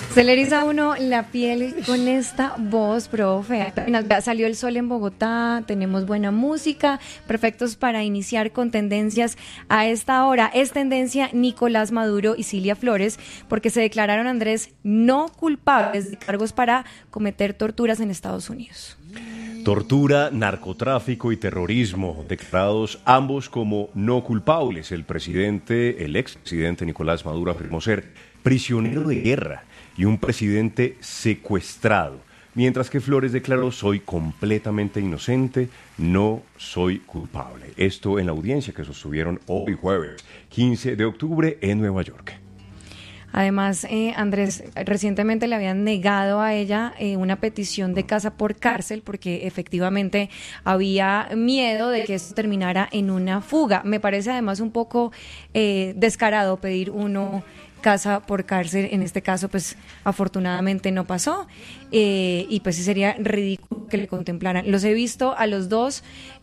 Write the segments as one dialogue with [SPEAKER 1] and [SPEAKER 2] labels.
[SPEAKER 1] Se le eriza a uno la piel con esta voz, profe. Ya salió el sol en Bogotá, tenemos buena música, perfectos para iniciar con tendencias a esta hora. Es tendencia Nicolás Maduro y Cilia Flores, porque se declararon, Andrés, no culpables de cargos para cometer torturas en Estados Unidos.
[SPEAKER 2] Tortura, narcotráfico y terrorismo, declarados ambos como no culpables. El expresidente Nicolás Maduro afirmó ser prisionero de guerra y un presidente secuestrado, mientras que Flores declaró: soy completamente inocente, no soy culpable. Esto en la audiencia que sostuvieron hoy jueves 15 de octubre en Nueva York.
[SPEAKER 1] Además, Andrés, recientemente le habían negado a ella una petición de casa por cárcel porque efectivamente había miedo de que esto terminara en una fuga. Me parece además un poco descarado pedir uno casa por cárcel. En este caso, pues afortunadamente no pasó, y pues sí sería ridículo que le contemplaran. Los he visto a los dos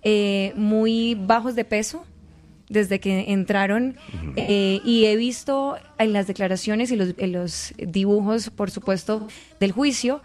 [SPEAKER 1] muy bajos de peso desde que entraron, y he visto en las declaraciones y en los dibujos, por supuesto, del juicio,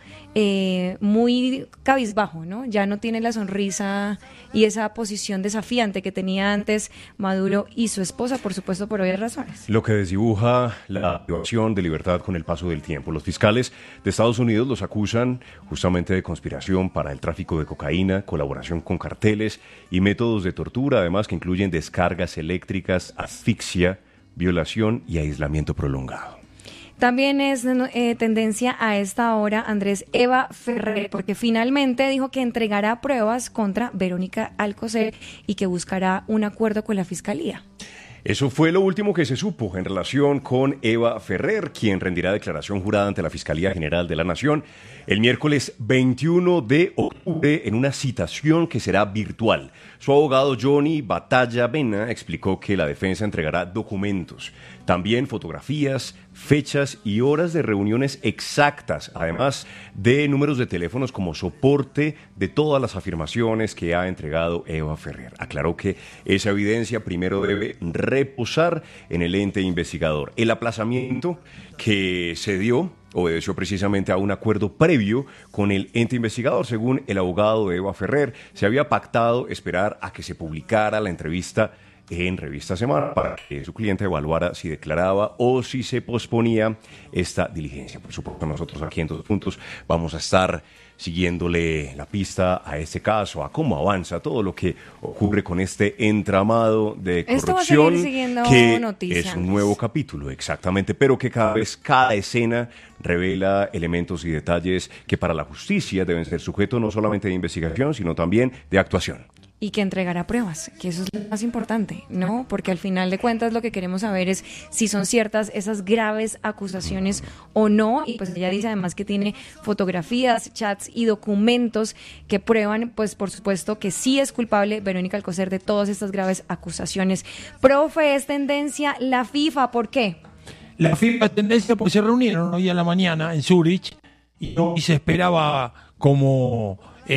[SPEAKER 1] muy cabizbajo, ¿no? Ya no tiene la sonrisa y esa posición desafiante que tenía antes Maduro y su esposa, por supuesto, por obvias razones.
[SPEAKER 2] Lo que desdibuja la privación de libertad con el paso del tiempo. Los fiscales de Estados Unidos los acusan justamente de conspiración para el tráfico de cocaína, colaboración con carteles y métodos de tortura, además que incluyen descargas eléctricas, asfixia, violación y aislamiento prolongado.
[SPEAKER 1] También es tendencia a esta hora, Andrés, Eva Ferrer, porque finalmente dijo que entregará pruebas contra Verónica Alcocer y que buscará un acuerdo con la Fiscalía.
[SPEAKER 2] Eso fue lo último que se supo en relación con Eva Ferrer, quien rendirá declaración jurada ante la Fiscalía General de la Nación el miércoles 21 de octubre en una citación que será virtual. Su abogado Johnny Batalla Bena explicó que la defensa entregará documentos, también fotografías, fechas y horas de reuniones exactas, además de números de teléfonos como soporte de todas las afirmaciones que ha entregado Eva Ferrer. Aclaró que esa evidencia primero debe reposar en el ente investigador. El aplazamiento que se dio obedeció precisamente a un acuerdo previo con el ente investigador. Según el abogado de Eva Ferrer, se había pactado esperar a que se publicara la entrevista en Revista Semana para que su cliente evaluara si declaraba o si se posponía esta diligencia. Por supuesto, nosotros aquí en Todos Puntos vamos a estar siguiéndole la pista a este caso, a cómo avanza todo lo que ocurre con este entramado de corrupción, que
[SPEAKER 1] noticias.
[SPEAKER 2] Es un nuevo capítulo, exactamente, pero que cada escena revela elementos y detalles que para la justicia deben ser sujetos no solamente de investigación, sino también de actuación.
[SPEAKER 1] Y que entregará pruebas, que eso es lo más importante, ¿no? Porque al final de cuentas lo que queremos saber es si son ciertas esas graves acusaciones o no. Y pues ella dice además que tiene fotografías, chats y documentos que prueban, pues por supuesto, que sí es culpable Verónica Alcocer de todas estas graves acusaciones. Profe, es tendencia la FIFA, ¿por qué?
[SPEAKER 3] La FIFA es tendencia porque se reunieron hoy a la mañana en Zúrich y se esperaba como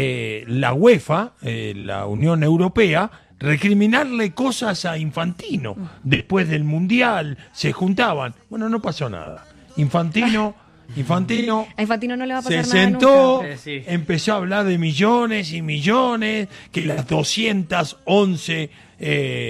[SPEAKER 3] la UEFA, la Unión Europea, recriminarle cosas a Infantino. Después del Mundial se juntaban. Bueno, no pasó nada. Infantino
[SPEAKER 1] A Infantino no le va a pasar
[SPEAKER 3] se
[SPEAKER 1] nada
[SPEAKER 3] sentó,
[SPEAKER 1] nunca.
[SPEAKER 3] empezó a hablar de millones y millones, que las 211